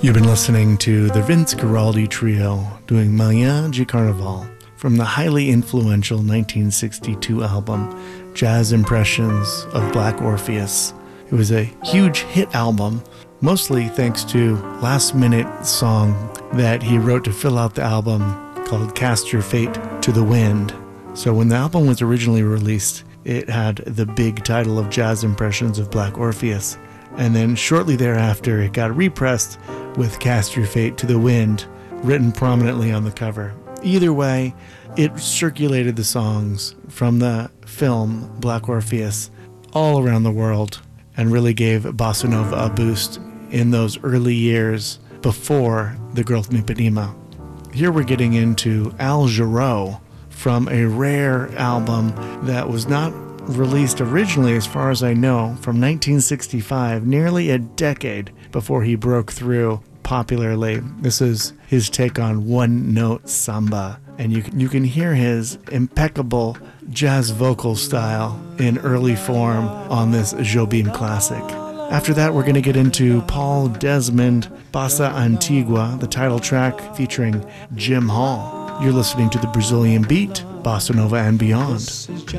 You've been listening to the Vince Guaraldi Trio doing Manhã de Carnaval from the highly influential 1962 album Jazz Impressions of Black Orpheus. It was a huge hit album, mostly thanks to last-minute song that he wrote to fill out the album called Cast Your Fate to the Wind. So when the album was originally released, it had the big title of Jazz Impressions of Black Orpheus. And then shortly thereafter, it got repressed with Cast Your Fate to the Wind written prominently on the cover. Either way, it circulated the songs from the film Black Orpheus all around the world and really gave bossa nova a boost in those early years before the Girl from Ipanema. Here we're getting into Al Jarreau from a rare album that was not released originally, as far as I know, from 1965, nearly a decade before he broke through popularly. This is his take on One Note Samba, and you can hear his impeccable jazz vocal style in early form on this Jobim classic. After that, we're going to get into Paul Desmond, Bossa Antigua, the title track featuring Jim Hall. You're listening to the Brazilian Beat, Bossa Nova and Beyond.